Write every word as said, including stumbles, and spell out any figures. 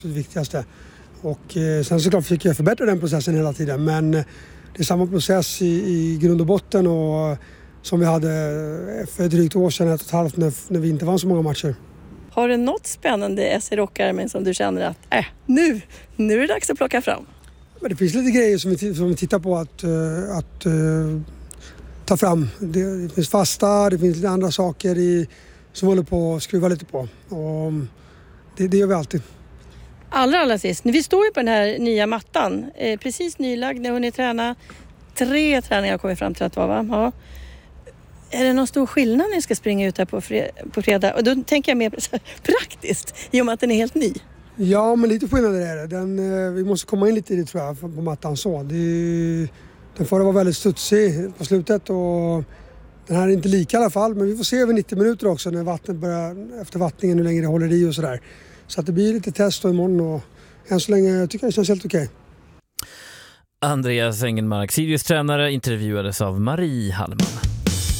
Det viktigaste. Och eh, sen såklart fick jag förbättra den processen hela tiden. Men det är samma process i, i grund och botten och, som vi hade för drygt år sedan, ett och ett halvt, när, när vi inte vann så många matcher. Har du något spännande S C Rockärmen som du känner att äh, nu, nu är det dags att plocka fram? Men det finns lite grejer som vi, som vi tittar på att, uh, att uh, ta fram. Det, det finns fasta, det finns lite andra saker i, som vi håller på att skruva lite på. Och det, det gör vi alltid. Allra, allra sist, vi står ju på den här nya mattan. Eh, precis nylagd, ni har hunnit träna. Tre träningar har kommit fram till att vara, va? Ja. Är det någon stor skillnad när ni ska springa ut här på, fred- på fredag? Och då tänker jag mer praktiskt, i och med att den är helt ny. Ja, men lite skillnader är det. Den, eh, vi måste komma in lite i det, tror jag, på mattan så. Det, den förra var väldigt studsig på slutet och den här är inte lika i alla fall. Men vi får se över nittio minuter också när vattnet börjar, efter vattningen, hur länge det håller i och sådär. Så att det blir lite test och imorgon och än så länge tycker jag det känns helt okej. Andreas Engelmark, Sirius tränare, intervjuades av Marie Hallman.